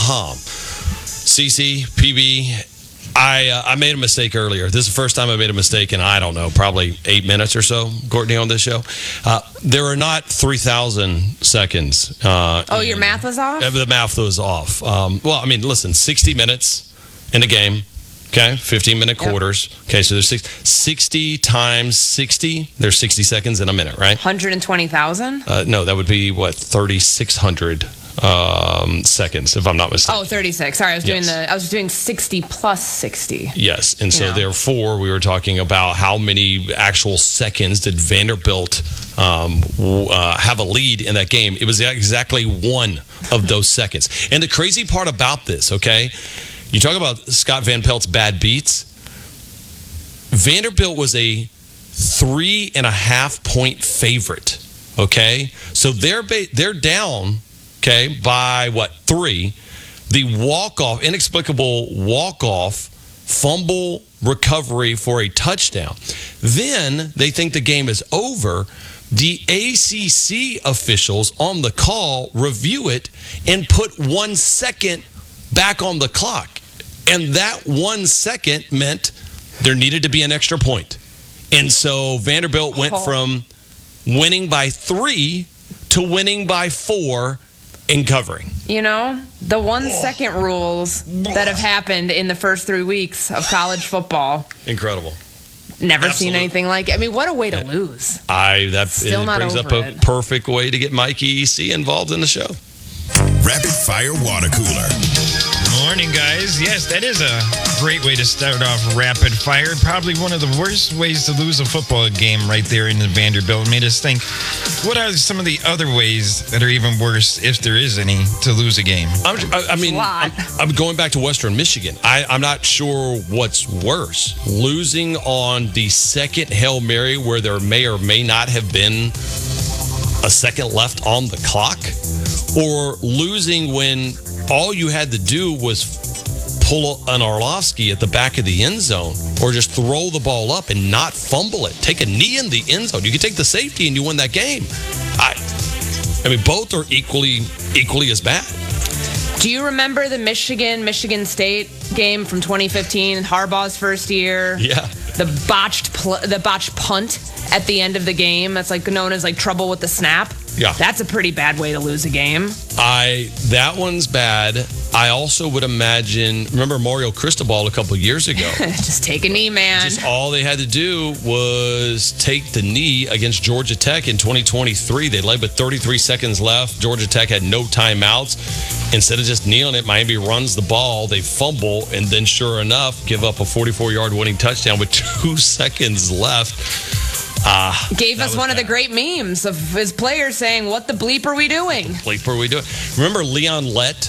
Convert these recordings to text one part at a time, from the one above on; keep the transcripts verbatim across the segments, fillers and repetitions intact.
com. C C, P B, I uh, I made a mistake earlier. This is the first time I made a mistake in, I don't know, probably eight minutes or so, Courtney, on this show. Uh, there are not three thousand seconds. Uh, oh, your math was off? The math was off. Um, well, I mean, listen, sixty minutes in a game, okay? fifteen-minute quarters. Yep. Okay, so there's six, sixty times sixty. There's sixty seconds in a minute, right? one hundred twenty thousand? Uh, no, that would be, what, thirty-six hundred um seconds, if I'm not mistaken. Oh, thirty-six. Sorry, I was yes. doing the I was doing sixty plus sixty. Yes, and so yeah. therefore we were talking about how many actual seconds did Vanderbilt um, uh, have a lead in that game. It was exactly one of those seconds. And the crazy part about this, okay, you talk about Scott Van Pelt's bad beats. Vanderbilt was a three and a half point favorite. Okay, so they're ba- they're down. Okay, by what, three? The walk-off, inexplicable walk-off, fumble recovery for a touchdown. Then they think the game is over. The A C C officials on the call review it and put one second back on the clock. And that one second meant there needed to be an extra point. And so Vanderbilt went oh. from winning by three to winning by four in covering. You know, the one second rules that have happened in the first three weeks of college football. Incredible. Never Absolutely. Seen anything like it. I mean, what a way to lose. I that Still not brings over up a it. perfect way to get Mikey E C involved in the show. Rapid Fire Water Cooler. Morning, guys. Yes, that is a great way to start off Rapid Fire. Probably one of the worst ways to lose a football game right there in the Vanderbilt. It made us think, what are some of the other ways that are even worse, if there is any, to lose a game? I'm, I, I mean, I'm, I'm going back to Western Michigan. I, I'm not sure what's worse. Losing on the second Hail Mary where there may or may not have been a second left on the clock, or losing when all you had to do was pull an Orlovsky at the back of the end zone, or just throw the ball up and not fumble it. Take a knee in the end zone. You can take the safety and you win that game. I, I mean, both are equally equally as bad. Do you remember the Michigan Michigan State game from twenty fifteen? Harbaugh's first year. Yeah. The botched pl- the botched punt at the end of the game. That's like known as like trouble with the snap. Yeah. That's a pretty bad way to lose a game. I that one's bad. I also would imagine, remember Mario Cristobal a couple of years ago? Just take a knee, man. Just all they had to do was take the knee against Georgia Tech in twenty twenty-three. They led with thirty-three seconds left. Georgia Tech had no timeouts. Instead of just kneeling it, Miami runs the ball. They fumble, and then sure enough, give up a forty-four-yard winning touchdown with two seconds left. Uh, Gave us one bad. of the great memes of his players saying, "What the bleep are we doing?" Bleep are we doing? Remember Leon Lett?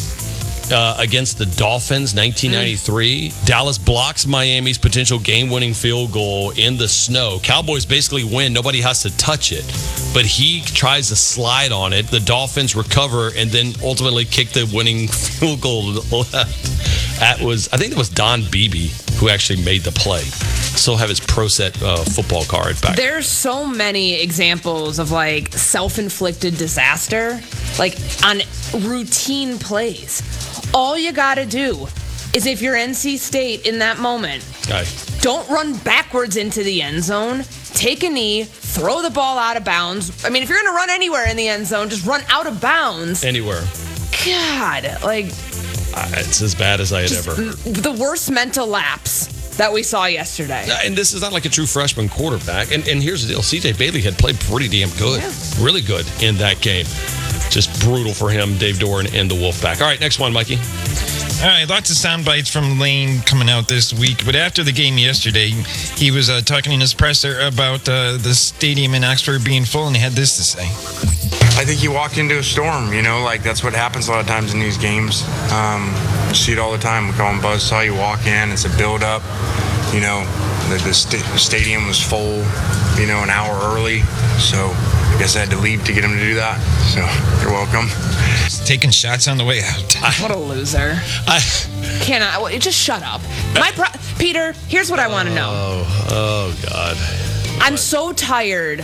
Uh, against the Dolphins, nineteen ninety-three. Mm. Dallas blocks Miami's potential game-winning field goal in the snow. Cowboys basically win. Nobody has to touch it. But he tries to slide on it. The Dolphins recover and then ultimately kick the winning field goal left. That was, I think it was Don Beebe who actually made the play. Still have his Pro Set uh, football card back. There's so many examples of like self-inflicted disaster, like on routine plays. All you got to do is, if you're N C State in that moment, Aye. don't run backwards into the end zone. Take a knee, throw the ball out of bounds. I mean, if you're going to run anywhere in the end zone, just run out of bounds. Anywhere. God, like... Uh, it's as bad as I had just ever. The worst mental lapse that we saw yesterday. And this is not like a true freshman quarterback. And, and here's the deal. C J Bailey had played pretty damn good. Yeah. Really good in that game. Just brutal for him, Dave Doran and the Wolfpack. All right, next one, Mikey. All right, lots of sound bites from Lane coming out this week. But after the game yesterday, he was uh, talking in his presser about uh, the stadium in Oxford being full, and he had this to say. I think you walked into a storm, you know, like that's what happens a lot of times in these games. Um, you see it all the time. We call them buzzsaw. You walk in, it's a build-up. You know, the, the st- stadium was full, you know, an hour early. So I guess I had to leave to get him to do that. So you're welcome. Just taking shots on the way out. What a loser. I Cannot. Well, just shut up. My pro- Peter, here's what I want to know. Oh, oh God. I'm so tired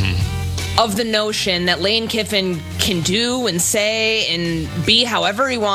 mm-hmm. of the notion that Lane Kiffin can do and say and be however he wants.